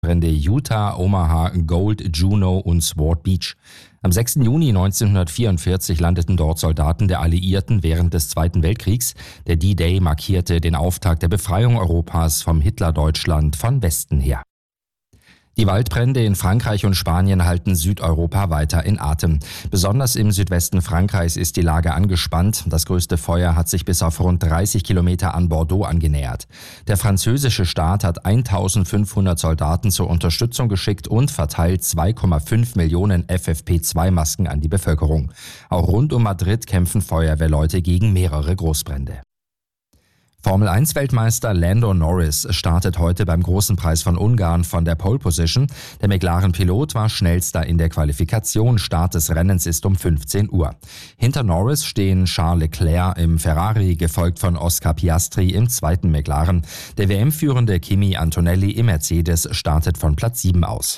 Waldbrände Utah, Omaha, Gold, Juneau und Sword Beach. Am 6. Juni 1944 landeten dort Soldaten der Alliierten während des Zweiten Weltkriegs. Der D-Day markierte den Auftakt der Befreiung Europas vom Hitlerdeutschland von Westen her. Die Waldbrände in Frankreich und Spanien halten Südeuropa weiter in Atem. Besonders im Südwesten Frankreichs ist die Lage angespannt. Das größte Feuer hat sich bis auf rund 30 Kilometer an Bordeaux angenähert. Der französische Staat hat 1500 Soldaten zur Unterstützung geschickt und verteilt 2,5 Millionen FFP2-Masken an die Bevölkerung. Auch rund um Madrid kämpfen Feuerwehrleute gegen mehrere Großbrände. Formel-1-Weltmeister Lando Norris startet heute beim Großen Preis von Ungarn von der Pole Position. Der McLaren-Pilot war schnellster in der Qualifikation. Start des Rennens ist um 15 Uhr. Hinter Norris stehen Charles Leclerc im Ferrari, gefolgt von Oscar Piastri im zweiten McLaren. Der WM-führende Kimi Antonelli im Mercedes startet von Platz 7 aus.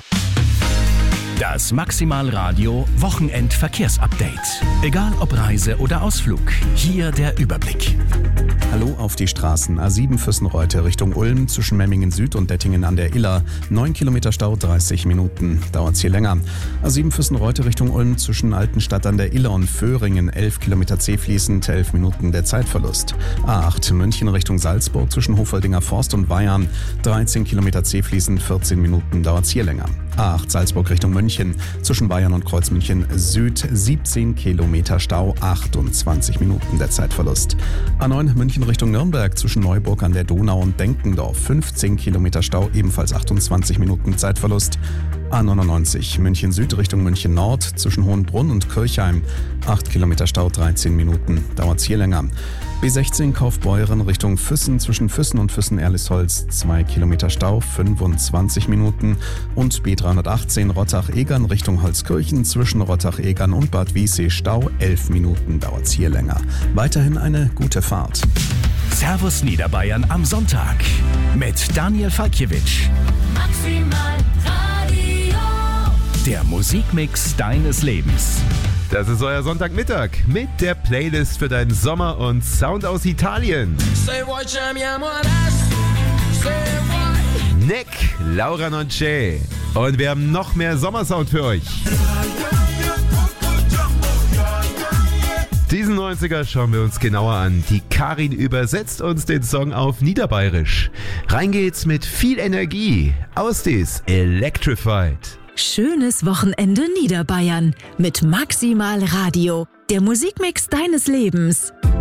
Das Maximal Radio Wochenendverkehrsupdate. Egal ob Reise oder Ausflug, hier der Überblick. Hallo auf die Straßen. A7 Füssenreute Richtung Ulm zwischen Memmingen Süd und Dettingen an der Iller. 9 Kilometer Stau, 30 Minuten. Dauert's hier länger. A7 Füssenreute Richtung Ulm zwischen Altenstadt an der Iller und Föhringen. 11 Kilometer zäh fließend, 11 Minuten der Zeitverlust. A8 München Richtung Salzburg zwischen Hofoldinger Forst und Weyarn. 13 Kilometer zäh fließend, 14 Minuten. Dauert's hier länger. A8 Salzburg Richtung München zwischen Bayern und Kreuzmünchen Süd. 17 Kilometer Stau, 28 Minuten der Zeitverlust. A9 München Richtung Nürnberg zwischen Neuburg an der Donau und Denkendorf. 15 Kilometer Stau, ebenfalls 28 Minuten Zeitverlust. A99 München Süd Richtung München Nord zwischen Hohenbrunn und Kirchheim. 8 Kilometer Stau, 13 Minuten. Dauert's hier länger. B16 Kaufbeuren Richtung Füssen zwischen Füssen und Füssen-Erlisholz. 2 Kilometer Stau, 25 Minuten. Und B318 Rottach-Egern Richtung Holzkirchen zwischen Rottach-Egern und Bad Wiessee Stau. 11 Minuten dauert's hier länger. Weiterhin eine gute Fahrt. Servus Niederbayern am Sonntag mit Daniel Falkiewicz. Maximal Radio. Der Musikmix deines Lebens. Das ist euer Sonntagmittag mit der Playlist für deinen Sommer und Sound aus Italien. Neck, Laura Nonce. Und wir haben noch mehr Sommersound für euch. Diesen 90er schauen wir uns genauer an. Die Karin übersetzt uns den Song auf Niederbayerisch. Rein geht's mit viel Energie. Aus des Electrified. Schönes Wochenende Niederbayern mit Maximal Radio, der Musikmix deines Lebens.